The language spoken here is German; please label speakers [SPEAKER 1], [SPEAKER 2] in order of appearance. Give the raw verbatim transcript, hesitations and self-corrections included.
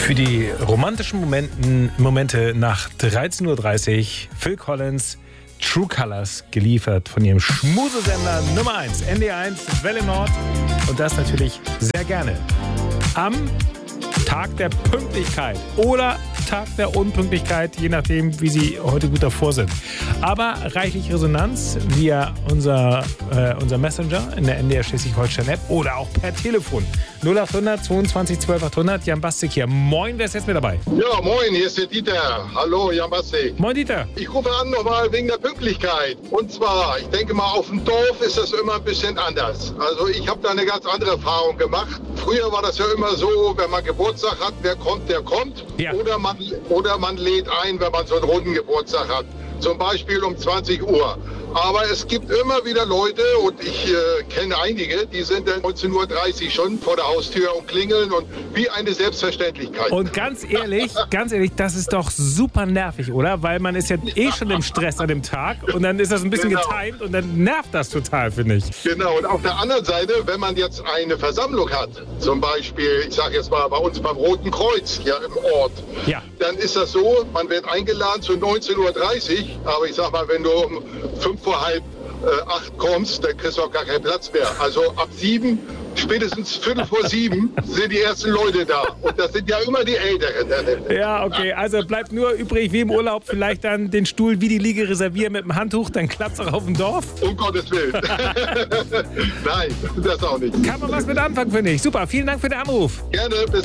[SPEAKER 1] Für die romantischen Momenten, Momente nach dreizehn Uhr dreißig Phil Collins, True Colors, geliefert von ihrem Schmusesender Nummer eins, N D eins, Welle Nord. Und das natürlich sehr gerne am Tag der Pünktlichkeit oder Tag der Unpünktlichkeit, je nachdem, wie Sie heute gut davor sind. Aber reichlich Resonanz via unser, äh, unser Messenger in der N D R Schleswig-Holstein-App oder auch per Telefon. null acht hundert zweiundzwanzig zwölf achthundert. Jan Bastik hier. Moin, wer ist jetzt mit dabei?
[SPEAKER 2] Ja, moin, hier ist der Dieter. Hallo, Jan Bastik.
[SPEAKER 1] Moin, Dieter.
[SPEAKER 2] Ich rufe an nochmal wegen der Pünktlichkeit. Und zwar, ich denke mal, auf dem Dorf ist das immer ein bisschen anders. Also ich habe da eine ganz andere Erfahrung gemacht. Früher war das ja immer so, wenn man Geburtstag hat, wer kommt, der kommt.
[SPEAKER 1] Ja.
[SPEAKER 2] Oder man, oder man lädt ein, wenn man so einen runden Geburtstag hat. Zum Beispiel um zwanzig Uhr. Aber es gibt immer wieder Leute, und ich äh, kenne einige, die sind dann neunzehn Uhr dreißig schon vor der Haustür und klingeln und wie eine Selbstverständlichkeit.
[SPEAKER 1] Und ganz ehrlich, ganz ehrlich, das ist doch super nervig, oder? Weil man ist ja eh schon im Stress an dem Tag und dann ist das ein bisschen
[SPEAKER 2] Genau.
[SPEAKER 1] getimed und dann nervt das total, finde ich.
[SPEAKER 2] Genau, und auf der anderen Seite, wenn man jetzt eine Versammlung hat, zum Beispiel, ich sage jetzt mal bei uns beim Roten Kreuz hier im Ort,
[SPEAKER 1] Ja.
[SPEAKER 2] dann ist das so, man wird eingeladen zu neunzehn Uhr dreißig, aber ich sag mal, wenn du um fünf vor halb äh, acht kommst, dann kriegst du auch gar keinen Platz mehr. Also ab sieben, spätestens viertel vor sieben sind die ersten Leute da. Und das sind ja immer die Älteren.
[SPEAKER 1] Ja, okay, also bleibt nur übrig, wie im Urlaub, vielleicht dann den Stuhl wie die Liege reservieren mit dem Handtuch, dann klappt's auch auf dem Dorf.
[SPEAKER 2] Um Gottes Willen. Nein, das auch nicht.
[SPEAKER 1] Kann man was mit anfangen, finde ich. Super, vielen Dank für den Anruf.
[SPEAKER 2] Gerne, bis